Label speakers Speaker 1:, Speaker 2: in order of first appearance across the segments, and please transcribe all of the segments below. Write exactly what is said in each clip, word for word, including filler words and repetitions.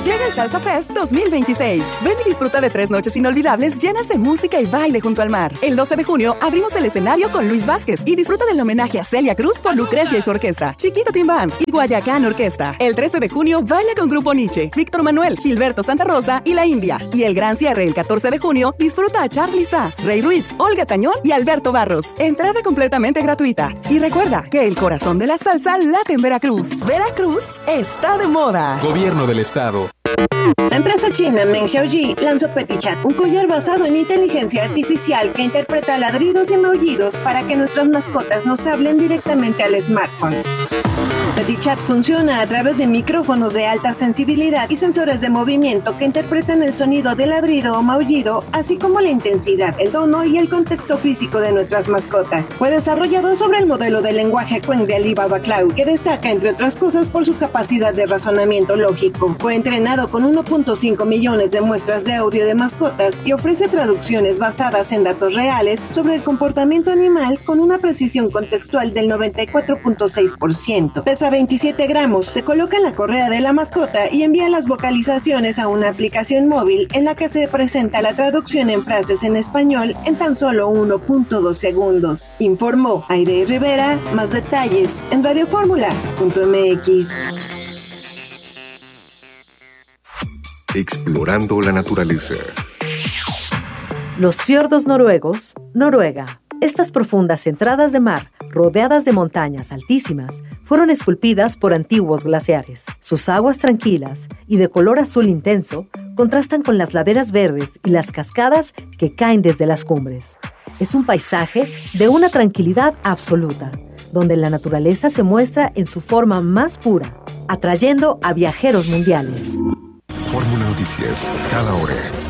Speaker 1: Llega el Salsa Fest dos mil veintiséis. Ven y disfruta de tres noches inolvidables llenas de música y baile junto al mar. El doce de junio abrimos el escenario con Luis Vázquez y disfruta del homenaje a Celia Cruz por Lucrecia y su orquesta, Chiquita Team Band y Guayacán Orquesta. El trece de junio baila con Grupo Nietzsche, Víctor Manuel, Gilberto Santa Rosa y La India. Y el gran cierre el catorce de junio disfruta a Charly Sa, Rey Ruiz, Olga Tañón y Alberto Barros. Entrada completamente gratuita. Y recuerda que el corazón de la salsa late en Veracruz. Veracruz está de moda.
Speaker 2: Gobierno del Estado.
Speaker 3: La empresa china Meng Xiaoji lanzó PetiChat, un collar basado en inteligencia artificial que interpreta ladridos y maullidos para que nuestras mascotas nos hablen directamente al smartphone. PetiChat funciona a través de micrófonos de alta sensibilidad y sensores de movimiento que interpretan el sonido de ladrido o maullido, así como la intensidad, el tono y el contexto físico de nuestras mascotas. Fue desarrollado sobre el modelo de lenguaje Qwen de Alibaba Cloud, que destaca, entre otras cosas, por su capacidad de razonamiento lógico. Fue entrenado con uno punto cinco millones de muestras de audio de mascotas y ofrece traducciones basadas en datos reales sobre el comportamiento animal con una precisión contextual del noventa y cuatro punto seis por ciento. Pesa veintisiete gramos, se coloca en la correa de la mascota y envía las vocalizaciones a una aplicación móvil en la que se presenta la traducción en frases en español en tan solo uno punto dos segundos. Informó Aide Rivera. Más detalles en radio fórmula punto eme equis.
Speaker 4: Explorando la naturaleza.
Speaker 5: Los fiordos noruegos, Noruega. Estas profundas entradas de mar, rodeadas de montañas altísimas, fueron esculpidas por antiguos glaciares. Sus aguas tranquilas y de color azul intenso contrastan con las laderas verdes y las cascadas que caen desde las cumbres. Es un paisaje de una tranquilidad absoluta, donde la naturaleza se muestra en su forma más pura, atrayendo a viajeros mundiales.
Speaker 4: Fórmula Noticias, cada hora.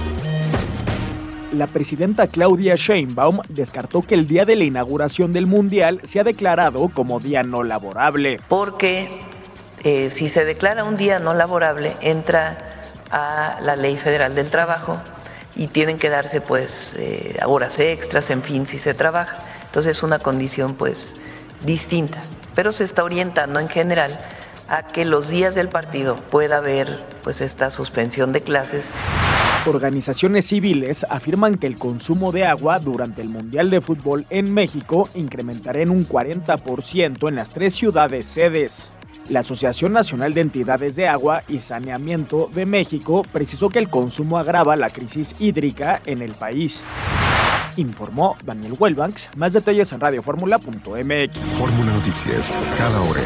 Speaker 6: La presidenta Claudia Sheinbaum descartó que el día de la inauguración del Mundial sea declarado como día no laborable.
Speaker 7: Porque eh, si se declara un día no laborable, entra a la Ley Federal del Trabajo y tienen que darse pues eh, horas extras, en fin, si se trabaja. Entonces es una condición pues distinta, pero se está orientando en general a que los días del partido pueda haber pues esta suspensión de clases.
Speaker 6: Organizaciones civiles afirman que el consumo de agua durante el Mundial de Fútbol en México incrementará en un cuarenta por ciento en las tres ciudades sedes. La Asociación Nacional de Entidades de Agua y Saneamiento de México precisó que el consumo agrava la crisis hídrica en el país. Informó Daniel Welbanks. Más detalles en radio fórmula punto eme equis.
Speaker 4: Fórmula Noticias, cada hora.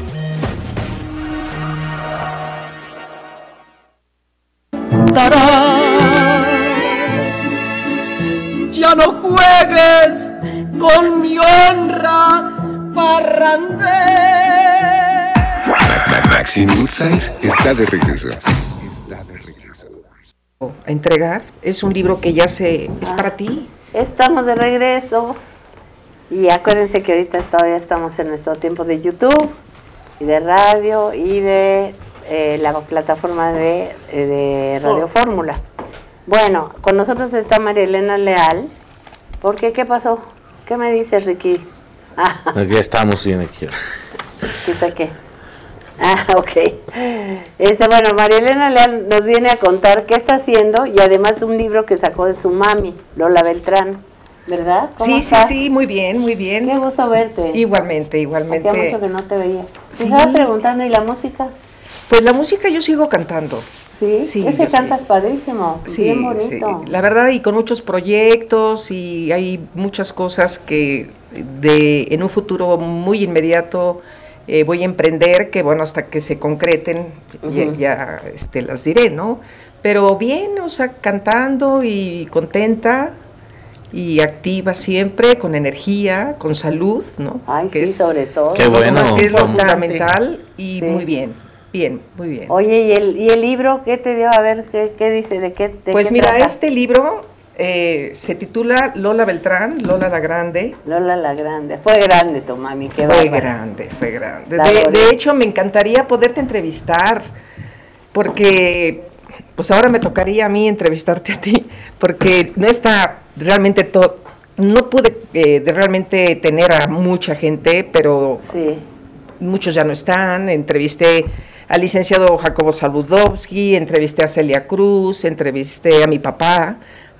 Speaker 8: Ya no juegues con mi honra, parrandero.
Speaker 4: Maxine Woodside está de regreso. Está de regreso.
Speaker 9: A entregar, es un libro que ya se... es ah, para ti.
Speaker 10: Estamos de regreso y acuérdense que ahorita todavía estamos en nuestro tiempo de YouTube y de radio y de eh, la plataforma de, de Radio Fórmula. Bueno, con nosotros está María Elena Leal. ¿Por qué? ¿Qué pasó? ¿Qué me dices, Ricky? Ah.
Speaker 11: Aquí estamos bien aquí.
Speaker 10: ¿Qué qué? Ah, ok. Este, bueno, María Elena Leal nos viene a contar qué está haciendo y además un libro que sacó de su mami, Lola Beltrán, ¿verdad?
Speaker 9: ¿Cómo sí, estás? sí, sí, muy bien, muy bien.
Speaker 10: Qué gusto verte.
Speaker 9: Igualmente, igualmente.
Speaker 10: Hacía mucho que no te veía.
Speaker 9: Sí.
Speaker 10: Te estaba preguntando, ¿y la música?
Speaker 9: Pues la música yo sigo cantando.
Speaker 10: Sí, sí, es que cantas sí. padrísimo, sí, bien bonito.
Speaker 9: Sí. La verdad, y con muchos proyectos y hay muchas cosas que de en un futuro muy inmediato eh, voy a emprender, que bueno, hasta que se concreten uh-huh. ya, ya este, las diré, ¿no? Pero bien, o sea, cantando y contenta y activa siempre, con energía, con salud, ¿no?
Speaker 10: Ay,
Speaker 9: que
Speaker 10: sí,
Speaker 9: es,
Speaker 10: sobre todo.
Speaker 11: Qué bueno.
Speaker 9: Que es lo fundamental y sí. muy bien. Bien, muy bien.
Speaker 10: Oye, ¿y el, y el libro qué te dio? A ver, ¿qué, qué dice? ¿De qué de
Speaker 9: Pues
Speaker 10: qué
Speaker 9: mira,
Speaker 10: trata?
Speaker 9: este libro eh, se titula Lola Beltrán, Lola la Grande.
Speaker 10: Lola la Grande. Fue grande tu mami, qué
Speaker 9: Fue
Speaker 10: bárbara.
Speaker 9: grande, fue grande. De, de hecho, me encantaría poderte entrevistar, porque pues ahora me tocaría a mí entrevistarte a ti, porque no está realmente todo, no pude eh, de realmente tener a mucha gente, pero...
Speaker 10: Sí.
Speaker 9: Muchos ya no están, entrevisté al licenciado Jacobo Saludowski, entrevisté a Celia Cruz, entrevisté a mi papá,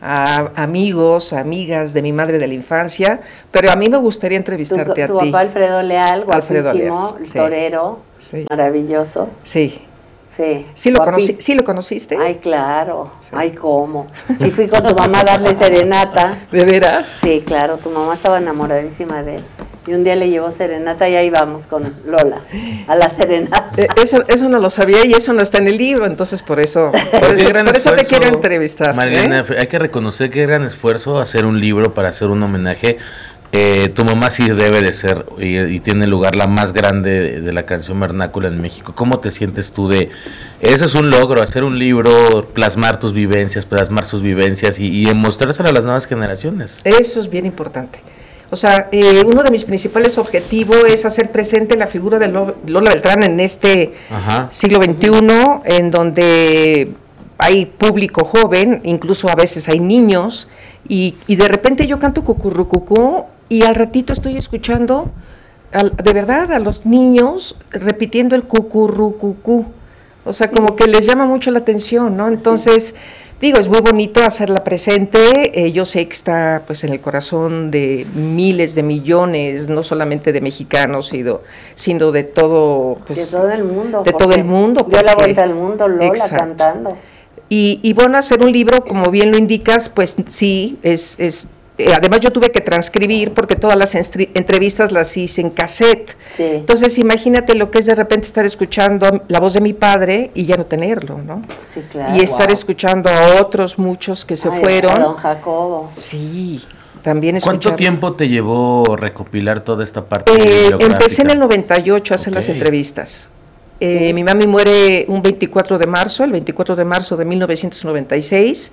Speaker 9: a amigos, amigas de mi madre de la infancia, pero a mí me gustaría entrevistarte
Speaker 10: tu,
Speaker 9: a
Speaker 10: tu
Speaker 9: ti.
Speaker 10: Tu papá Alfredo Leal,
Speaker 9: Alfredo
Speaker 10: guapísimo,
Speaker 9: Leal, sí.
Speaker 10: torero,
Speaker 9: sí.
Speaker 10: maravilloso.
Speaker 9: Sí.
Speaker 10: Sí.
Speaker 9: ¿Sí lo, conocí, ¿Sí lo conociste?
Speaker 10: Ay, claro. Sí. Ay, ¿cómo? Sí fui con tu mamá a darle serenata.
Speaker 9: ¿De veras?
Speaker 10: Sí, claro, tu mamá estaba enamoradísima de él. Y un día le llevó serenata y ahí vamos con Lola, a la serenata.
Speaker 9: Eh, eso, eso no lo sabía y eso no está en el libro, entonces por eso, por eso, por eso te quiero entrevistar.
Speaker 2: Marilena,
Speaker 9: ¿eh?
Speaker 2: hay que reconocer que gran esfuerzo hacer un libro para hacer un homenaje. Eh, tu mamá sí debe de ser y, y tiene lugar la más grande de, de la canción vernácula en México. ¿Cómo te sientes tú de, eso es un logro, hacer un libro, plasmar tus vivencias, plasmar sus vivencias y, y mostrárselo a las nuevas generaciones?
Speaker 9: Eso es bien importante. O sea, eh, uno de mis principales objetivos es hacer presente la figura de Lola Beltrán en este Ajá. siglo veintiuno, en donde hay público joven, incluso a veces hay niños, y, y de repente yo canto cucurrucucú y al ratito estoy escuchando, al, de verdad, a los niños repitiendo el cucurrucucú. O sea, como que les llama mucho la atención, ¿no? Entonces... Digo, es muy bonito hacerla presente, eh, yo sé que está pues en el corazón de miles de millones, no solamente de mexicanos, sino, sino de todo, pues,
Speaker 10: de todo el mundo.
Speaker 9: De todo el mundo.
Speaker 10: Dio la vuelta al mundo, Lola, exacto. Cantando.
Speaker 9: Y, y bueno, hacer un libro, como bien lo indicas, pues sí, es... es Eh, además yo tuve que transcribir porque todas las entrevistas las hice en cassette.
Speaker 10: Sí.
Speaker 9: Entonces imagínate lo que es de repente estar escuchando la voz de mi padre y ya no tenerlo, ¿no?
Speaker 10: Sí, claro.
Speaker 9: Y estar wow. escuchando a otros muchos que se
Speaker 10: Ay,
Speaker 9: fueron.
Speaker 10: A don Jacobo.
Speaker 9: Sí, también escuchar.
Speaker 2: ¿Cuánto tiempo te llevó recopilar toda esta parte?
Speaker 9: Eh, empecé en el noventa y ocho a hacer okay. las entrevistas. Eh, sí. Mi mami muere un veinticuatro de marzo, el veinticuatro de marzo de mil novecientos noventa y seis,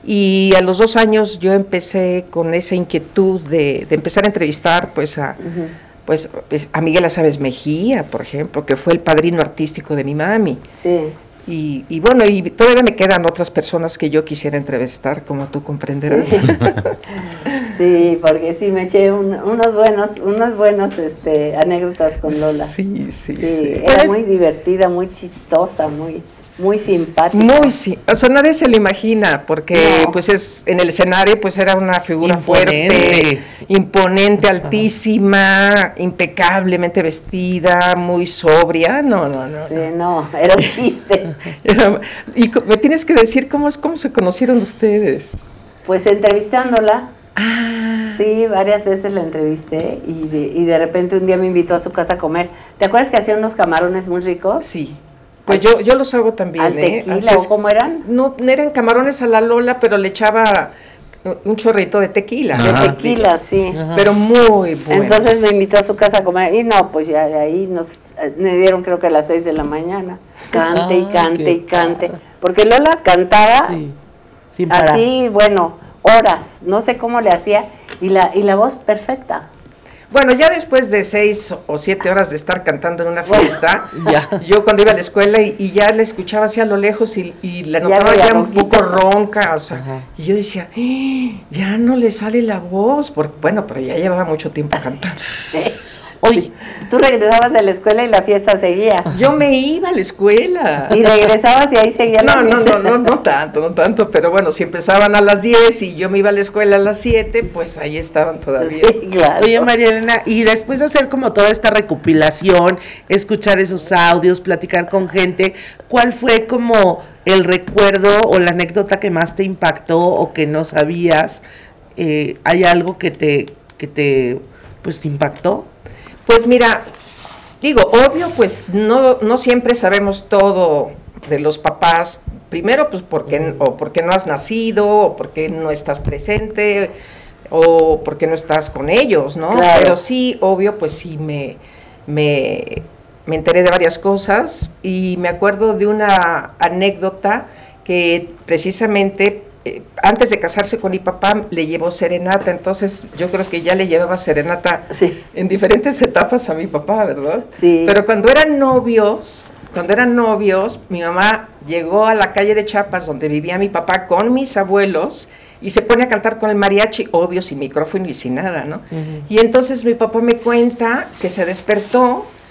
Speaker 9: y a los dos años yo empecé con esa inquietud de, de empezar a entrevistar pues a, uh-huh. pues, pues a Miguel Azaves Mejía, por ejemplo, que fue el padrino artístico de mi mami.
Speaker 10: Sí.
Speaker 9: Y, y bueno, y todavía me quedan otras personas que yo quisiera entrevistar, como tú comprenderás.
Speaker 10: Sí, sí, porque sí me eché un, unos buenos, unos buenos este, anécdotas con Lola.
Speaker 9: Sí, sí,
Speaker 10: sí.
Speaker 9: sí.
Speaker 10: Era muy divertida, muy chistosa, muy... Muy simpática.
Speaker 9: Muy sí, o sea, nadie se lo imagina, porque no. pues es en el escenario pues era una figura imponente. fuerte, imponente, altísima, impecablemente vestida, muy sobria, no, no, no.
Speaker 10: Sí, no, no era un chiste.
Speaker 9: Era, y me tienes que decir cómo, cómo se conocieron ustedes.
Speaker 10: Pues entrevistándola.
Speaker 9: Ah.
Speaker 10: Sí, varias veces la entrevisté y de, y de repente un día me invitó a su casa a comer. ¿Te acuerdas que hacía unos camarones muy ricos?
Speaker 9: Sí. Pues yo, yo los hago también.
Speaker 10: ¿Al tequila ¿eh? o cómo eran?
Speaker 9: No, eran camarones a la Lola, pero le echaba un chorrito de tequila.
Speaker 10: De Ajá. tequila, sí.
Speaker 9: Ajá. Pero muy bueno.
Speaker 10: Entonces me invitó a su casa a comer y no, pues ya de ahí nos me dieron creo que a las seis de la mañana. Cante ah, y cante y cante. Porque Lola cantaba sí, sin parar. Así, bueno, horas, no sé cómo le hacía y la, y la voz perfecta.
Speaker 9: Bueno, ya después de seis o siete horas de estar cantando en una fiesta, ya. yo cuando iba a la escuela y, y ya la escuchaba así a lo lejos y, y la notaba ya, ya un poco ronca, o sea, Ajá. y yo decía, ¡eh! Ya no le sale la voz, porque bueno, pero ya llevaba mucho tiempo cantando.
Speaker 10: ¿Sí? Oye, tú regresabas de la escuela y la fiesta seguía.
Speaker 9: Yo me iba a la escuela.
Speaker 10: Y regresabas y ahí seguía
Speaker 9: no,
Speaker 10: la
Speaker 9: fiesta. No, no, no, no tanto, no tanto, pero bueno, si empezaban a las diez y yo me iba a la escuela a las siete, pues ahí estaban todavía.
Speaker 10: Sí, claro.
Speaker 11: Oye, María Elena, y después de hacer como toda esta recopilación, escuchar esos audios, platicar con gente, ¿cuál fue como el recuerdo o la anécdota que más te impactó o que no sabías? Eh, ¿Hay algo que te, que te, pues, te impactó?
Speaker 9: Pues mira, digo, obvio, pues no, no siempre sabemos todo de los papás. Primero, pues porque, o porque no has nacido, o porque no estás presente, o porque no estás con ellos, ¿no?
Speaker 10: Claro.
Speaker 9: Pero sí, obvio, pues sí me, me, me enteré de varias cosas y me acuerdo de una anécdota que precisamente... Eh, antes de casarse con mi papá le llevó serenata, entonces yo creo que ya le llevaba serenata
Speaker 10: sí.
Speaker 9: en diferentes etapas a mi papá, ¿verdad?
Speaker 10: Sí.
Speaker 9: Pero cuando eran novios, cuando eran novios, mi mamá llegó a la calle de Chiapas donde vivía mi papá con mis abuelos y se pone a cantar con el mariachi, obvio, sin micrófono y sin nada, ¿no? Uh-huh. Y entonces mi papá me cuenta que se despertó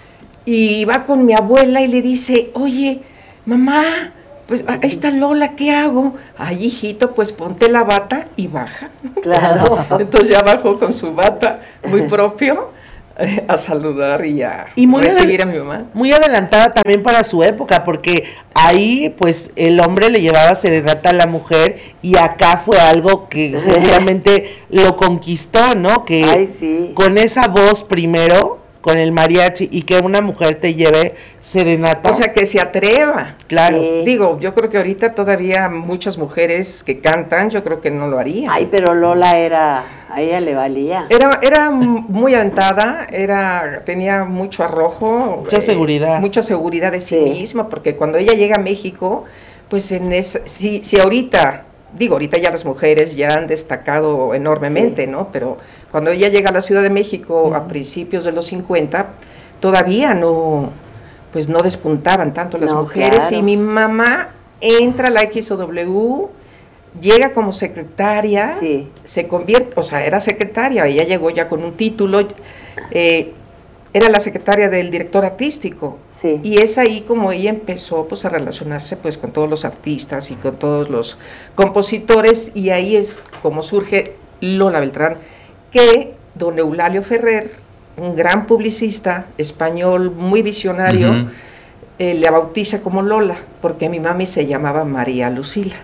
Speaker 9: y va con mi abuela y le dice, oye, mamá, pues ahí está Lola, ¿qué hago? Ay, hijito, pues ponte la bata y baja.
Speaker 10: Claro.
Speaker 9: Entonces ya bajó con su bata muy propio eh, a saludar y a
Speaker 11: y muy
Speaker 9: recibir
Speaker 11: adel-
Speaker 9: a mi mamá.
Speaker 11: Muy adelantada también para su época, porque ahí pues el hombre le llevaba serenata a la mujer y acá fue algo que seguramente lo conquistó, ¿no? Que
Speaker 10: Ay, sí.
Speaker 11: con esa voz primero, con el mariachi, y que una mujer te lleve serenata.
Speaker 9: O sea, que se atreva.
Speaker 11: Claro.
Speaker 10: Sí.
Speaker 9: Digo, yo creo que ahorita todavía muchas mujeres que cantan, yo creo que no lo harían.
Speaker 10: Ay, pero Lola era, a ella le valía.
Speaker 9: Era, era muy aventada, era, tenía mucho arrojo.
Speaker 11: Mucha seguridad.
Speaker 9: Mucha seguridad de sí,
Speaker 10: Sí.
Speaker 9: misma, porque cuando ella llega a México, pues en esa, si, si ahorita, digo, ahorita ya las mujeres ya han destacado enormemente,
Speaker 10: Sí.
Speaker 9: ¿no? Pero cuando ella llega a la Ciudad de México uh-huh. a principios de los cincuenta, todavía no, pues no despuntaban tanto las
Speaker 10: No,
Speaker 9: mujeres,
Speaker 10: claro.
Speaker 9: y mi mamá entra a la X O W, llega como secretaria,
Speaker 10: Sí.
Speaker 9: se convierte, o sea, era secretaria, ella llegó ya con un título, eh, era la secretaria del director artístico,
Speaker 10: Sí.
Speaker 9: y es ahí como ella empezó pues a relacionarse pues con todos los artistas y con todos los compositores, y ahí es como surge Lola Beltrán, que don Eulalio Ferrer, un gran publicista español muy visionario, uh-huh. eh, le bautiza como Lola, porque mi mami se llamaba María Lucila.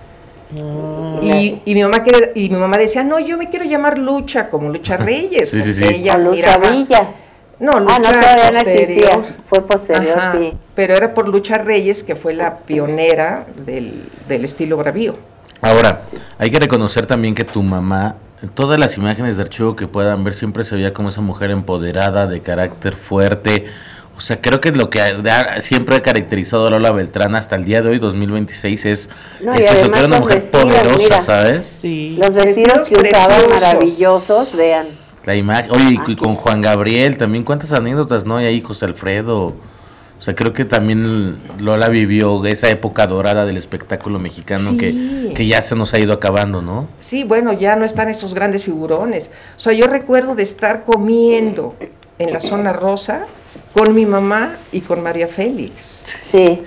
Speaker 9: Oh. Y, y, mi mamá quiere, y mi mamá decía, no, yo me quiero llamar Lucha, como Lucha Reyes.
Speaker 2: Sí, sí, sí.
Speaker 9: Ella
Speaker 10: o Lucha
Speaker 9: miraba,
Speaker 10: Villa.
Speaker 9: No, Lucha
Speaker 10: ah, no, todavía no
Speaker 9: posterior.
Speaker 10: existía, fue posterior,
Speaker 9: Ajá,
Speaker 10: sí.
Speaker 9: Pero era por Lucha Reyes, que fue la pionera del, del estilo bravío.
Speaker 2: Ahora, hay que reconocer también que tu mamá, en todas las imágenes de archivo que puedan ver, siempre se veía como esa mujer empoderada, de carácter fuerte. O sea, creo que lo que ha, siempre ha caracterizado a Lola Beltrán hasta el día de hoy, dos mil veintiséis, es,
Speaker 10: no,
Speaker 2: es eso, que era una mujer
Speaker 10: vestidos,
Speaker 2: poderosa,
Speaker 10: mira,
Speaker 2: ¿sabes?
Speaker 10: Sí. Los vestidos, vestidos que usaba maravillosos, vean.
Speaker 2: La imagen, oye, y con Juan Gabriel también, cuántas anécdotas, ¿no? Y ahí José Alfredo, o sea, creo que también Lola vivió esa época dorada del espectáculo mexicano, sí. que, que ya se nos ha ido acabando, ¿no?
Speaker 9: Sí, bueno, ya no están esos grandes figurones. O sea, yo recuerdo de estar comiendo en la zona rosa con mi mamá y con María Félix.
Speaker 10: Sí.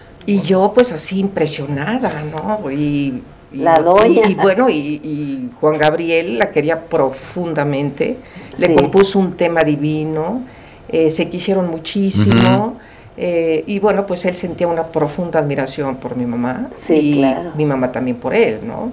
Speaker 9: Y yo pues así impresionada, ¿no? Y, y
Speaker 10: la doña.
Speaker 9: Y, y bueno, y, y Juan Gabriel la quería profundamente, le sí. compuso un tema divino, eh, se quisieron muchísimo, uh-huh. eh, y bueno, pues él sentía una profunda admiración por mi mamá,
Speaker 10: sí,
Speaker 9: y
Speaker 10: claro.
Speaker 9: mi mamá también por él, ¿no?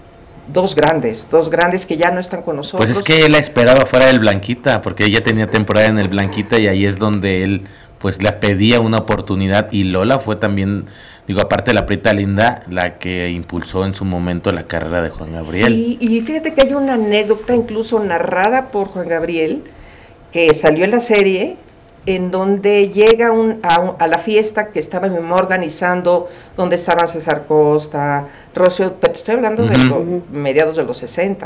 Speaker 9: Dos grandes, dos grandes que ya no están con nosotros.
Speaker 2: Pues es que él la esperaba fuera del Blanquita, porque ella tenía temporada en el Blanquita y ahí es donde él pues le pedía una oportunidad, y Lola fue también, digo, aparte de la Prieta Linda, la que impulsó en su momento la carrera de Juan Gabriel.
Speaker 9: Sí, y fíjate que hay una anécdota incluso narrada por Juan Gabriel, que salió en la serie, en donde llega un, a, un, a la fiesta que estaba mi mamá organizando, donde estaban César Costa, Rocío, pero estoy hablando uh-huh. de los mediados de los sesenta,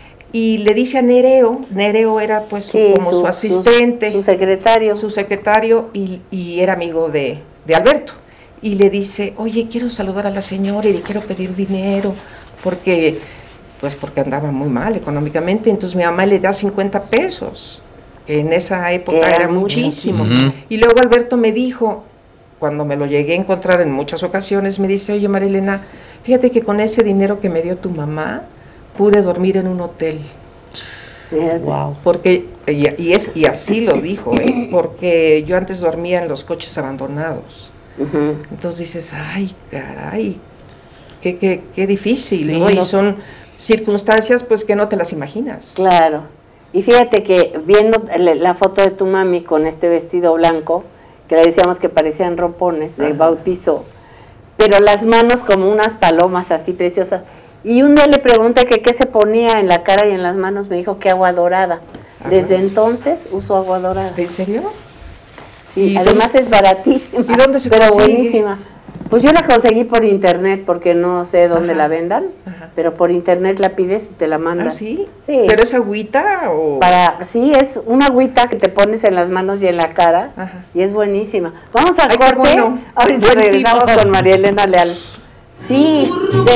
Speaker 9: y le dice a Nereo, Nereo era pues su,
Speaker 10: sí,
Speaker 9: como
Speaker 10: su,
Speaker 9: su asistente,
Speaker 10: su, su secretario,
Speaker 9: su secretario y, y era amigo de, de Alberto, y le dice, oye, quiero saludar a la señora y le quiero pedir dinero, porque, pues porque andaba muy mal económicamente, entonces mi mamá le da cincuenta pesos, que en esa época era, era muchísimo. muchísimo. Y luego Alberto me dijo, cuando me lo llegué a encontrar en muchas ocasiones, me dice, oye María Elena, fíjate que con ese dinero que me dio tu mamá, pude dormir en un hotel.
Speaker 11: Wow.
Speaker 9: Porque, y, y, es, y así lo dijo, ¿eh? Porque yo antes dormía en los coches abandonados. Uh-huh. Entonces dices, ay, caray, qué, qué, qué difícil, sí, ¿no? Y son circunstancias pues que no te las imaginas.
Speaker 10: Claro. Y fíjate que viendo la foto de tu mami con este vestido blanco, que le decíamos que parecían rompones de Ajá. bautizo, pero las manos como unas palomas así preciosas. Y un día le pregunté que qué se ponía en la cara y en las manos, me dijo que agua dorada. Ajá. Desde entonces uso agua dorada.
Speaker 9: ¿En serio?
Speaker 10: Sí, además es baratísima.
Speaker 9: ¿Y dónde se
Speaker 10: pero
Speaker 9: consigue?
Speaker 10: Buenísima. Pues yo la conseguí por internet porque no sé dónde
Speaker 9: Ajá.
Speaker 10: la vendan, Ajá. pero por internet la pides y te la mandan.
Speaker 9: ¿Ah, sí?
Speaker 10: Sí.
Speaker 9: ¿Pero es agüita o...?
Speaker 10: Para, sí, es una agüita que te pones en las manos y en la cara, Ajá. y es buenísima. Vamos al Ay, corte, bueno. Ahorita Buen regresamos tipo. Con María Elena Leal. Sí,